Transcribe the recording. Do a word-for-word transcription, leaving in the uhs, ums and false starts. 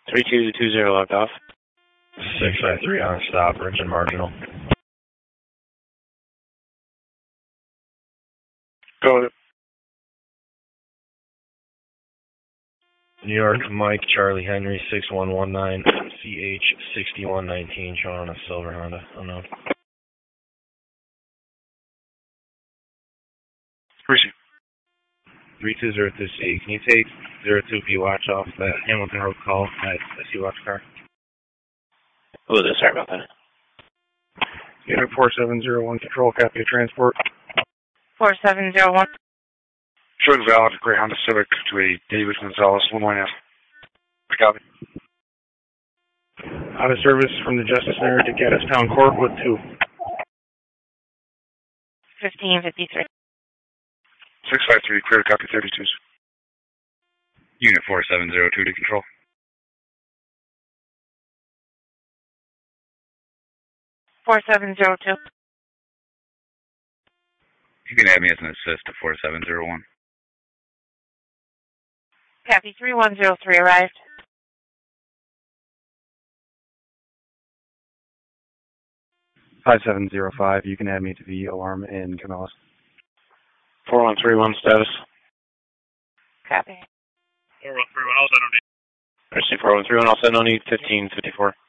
three two two zero locked off. six five three on stop, Rich and Marginal. Go. New York, Mike, Charlie, Henry, six one one nine, C H sixty-one nineteen, showing on a silver Honda, unknown. Appreciate it. three two zero two C, can you take zero two P watch off that Hamilton Road call at S C Watch car? Oh, sorry about that. Unit four seven zero one, control, copy of transport. four seven zero one. Showing valid gray Honda Civic to a David Gonzalez, one line F. Copy. Out of service from the Justice Center to Gaddis Court with two. fifteen fifty-three. six five three, clear to copy thirty-twos. Unit four seven zero two to control. four seven zero two. You can add me as an assist to four seven zero one. Copy, three one zero three arrived. five seven zero five, you can add me to the alarm in Camillus. four one three one status. Copy. four one three one, all set on D. Actually, four one three one, all set on E, fifteen fifty-four.